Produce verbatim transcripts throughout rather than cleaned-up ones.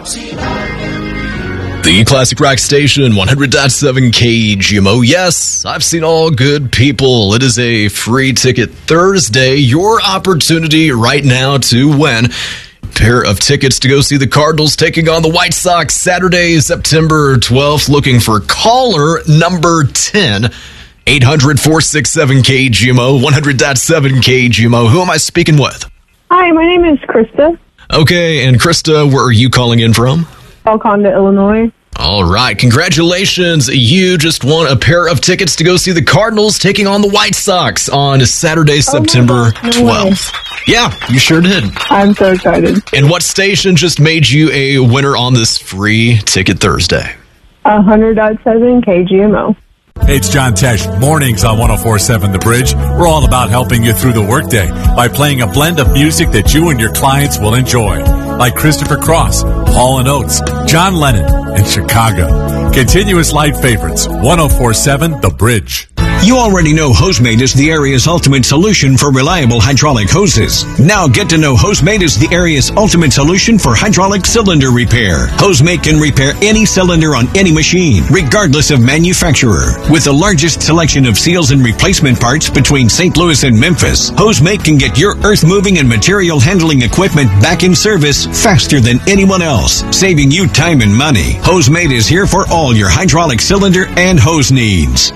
The Classic Rock Station, one hundred point seven K G M O. Yes, I've seen all good people. It is a free ticket Thursday. Your opportunity right now to win a pair of tickets to go see the Cardinals taking on the White Sox Saturday, September twelfth. Looking for caller number ten. eight hundred, four six seven, K G M O, one hundred point seven K G M O. Who am I speaking with? Hi, my name is Krista. Okay, and Krista, where are you calling in from? Falconda, Illinois. All right, congratulations. You just won a pair of tickets to go see the Cardinals taking on the White Sox on Saturday, oh September twelfth. Yeah, you sure did. I'm so excited. And what station just made you a winner on this free ticket Thursday? one hundred point seven K G M O. Hey, it's John Tesh. Mornings on one oh four point seven The Bridge. We're all about helping you through the workday by playing a blend of music that you and your clients will enjoy, like Christopher Cross, Hall and Oates, John Lennon, and Chicago. Continuous light favorites. one oh four point seven The Bridge. You already know HoseMate is the area's ultimate solution for reliable hydraulic hoses. Now get to know HoseMate is the area's ultimate solution for hydraulic cylinder repair. HoseMate can repair any cylinder on any machine, regardless of manufacturer. With the largest selection of seals and replacement parts between Saint Louis and Memphis, HoseMate can get your earth-moving and material handling equipment back in service faster than anyone else, saving you time and money. HoseMate is here for all your hydraulic cylinder and hose needs.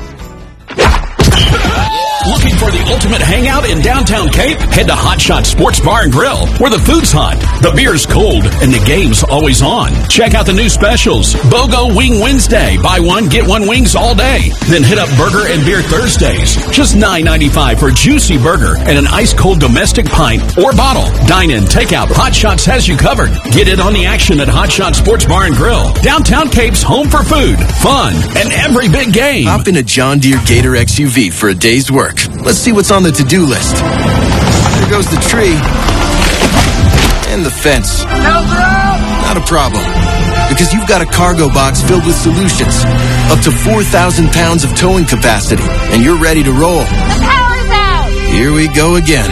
Looking for the ultimate hangout in downtown Cape? Head to Hot Shot Sports Bar and Grill, where the food's hot, the beer's cold, and the game's always on. Check out the new specials. BOGO Wing Wednesday. Buy one, get one wings all day. Then hit up Burger and Beer Thursdays. Just nine ninety-five for a juicy burger and an ice-cold domestic pint or bottle. Dine in, take out. Hot Shots has you covered. Get in on the action at Hot Shot Sports Bar and Grill. Downtown Cape's home for food, fun, and every big game. Hop in a John Deere Gator X U V for a day's work. Let's see what's on the to-do list. There goes the tree. And the fence. Not a problem. Because you've got a cargo box filled with solutions. Up to four thousand pounds of towing capacity. And you're ready to roll. The power's out! Here we go again.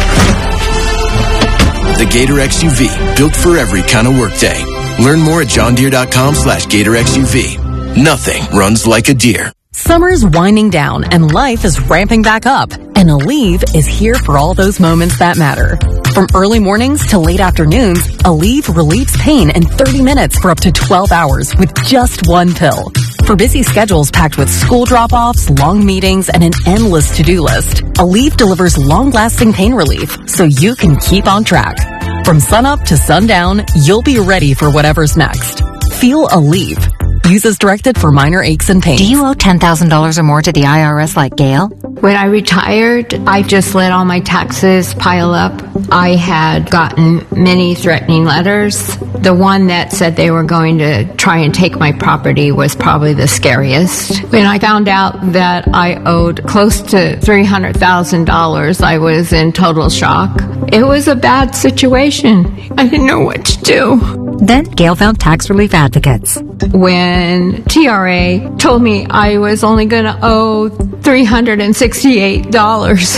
The Gator X U V. Built for every kind of workday. Learn more at johndeere.com slash Gator X U V. Nothing runs like a deer. Summer's winding down and life is ramping back up, and Aleve is here for all those moments that matter. From early mornings to late afternoons, Aleve relieves pain in thirty minutes for up to twelve hours with just one pill. For busy schedules packed with school drop-offs, long meetings, and an endless to-do list, Aleve delivers long-lasting pain relief so you can keep on track. From sunup to sundown, you'll be ready for whatever's next. Feel Aleve. Use as directed for minor aches and pains. Do you owe ten thousand dollars or more to the I R S like Gail? When I retired, I just let all my taxes pile up. I had gotten many threatening letters. The one that said they were going to try and take my property was probably the scariest. When I found out that I owed close to three hundred thousand dollars, I was in total shock. It was a bad situation. I didn't know what to do. Then Gail found tax relief advocates. When T R A told me I was only going to owe three hundred sixty-eight dollars,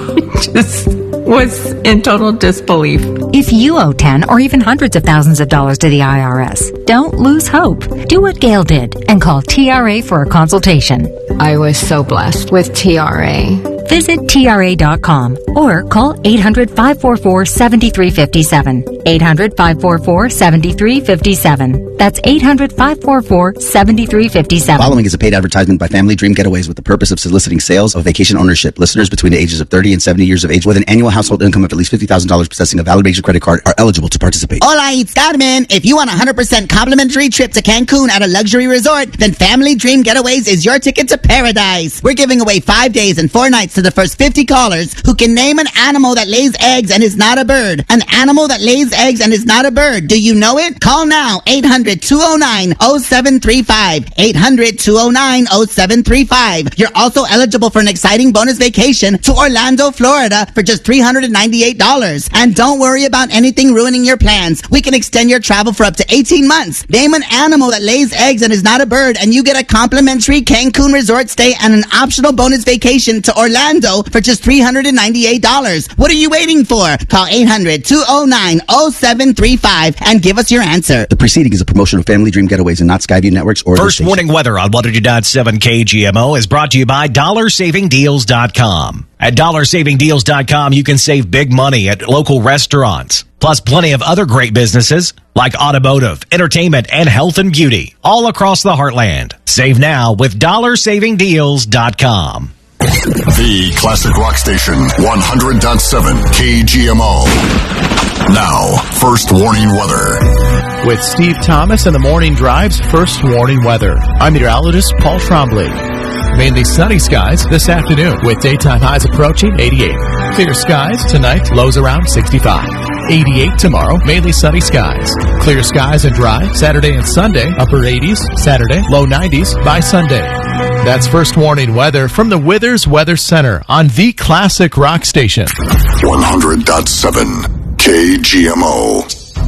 I just was in total disbelief. If you owe ten or even hundreds of thousands of dollars to the I R S, don't lose hope. Do what Gail did and call T R A for a consultation. I was so blessed with T R A. Visit T R A dot com or call eight hundred, five four four, seven three five seven. eight hundred, five four four, seven three five seven. That's eight hundred, five four four, seven three five seven. Following is a paid advertisement by Family Dream Getaways with the purpose of soliciting sales of vacation ownership. Listeners between the ages of thirty and seventy years of age with an annual household income of at least fifty thousand dollars possessing a valid major credit card are eligible to participate. Hola, it's Carmen. If you want a one hundred percent complimentary trip to Cancun at a luxury resort, then Family Dream Getaways is your ticket to paradise. We're giving away five days and four nights to the first fifty callers who can name an animal that lays eggs and is not a bird. An animal that lays eggs and is not a bird. Do you know it? Call now. eight hundred, two oh nine, oh seven three five. eight hundred, two oh nine, oh seven three five. You're also eligible for an exciting bonus vacation to Orlando, Florida for just three hundred ninety-eight dollars. And don't worry about anything ruining your plans. We can extend your travel for up to eighteen months. Name an animal that lays eggs and is not a bird and you get a complimentary Cancun resort stay and an optional bonus vacation to Orlando. Orlando for just three hundred ninety-eight dollars. What are you waiting for? Call eight hundred, two oh nine, oh seven three five and give us your answer. The preceding is a promotion of Family Dream Getaways and not Skyview Networks or First Warning Weather on one hundred point seven K G M O is brought to you by dollar saving deals dot com. At dollar saving deals dot com, you can save big money at local restaurants, plus plenty of other great businesses like automotive, entertainment, and health and beauty all across the heartland. Save now with dollar saving deals dot com. The Classic Rock Station, one hundred point seven K G M O. Now, First Warning Weather. With Steve Thomas and the Morning Drive's First Warning Weather. I'm meteorologist Paul Trombley. Mainly sunny skies this afternoon with daytime highs approaching eighty-eight. Clear skies tonight, lows around sixty-five. eighty-eight tomorrow, mainly sunny skies. Clear skies and dry Saturday and Sunday, upper eighties. Saturday, low nineties by Sunday. That's First Warning Weather from the Withers Weather Center on the Classic Rock Station. one hundred point seven K G M O.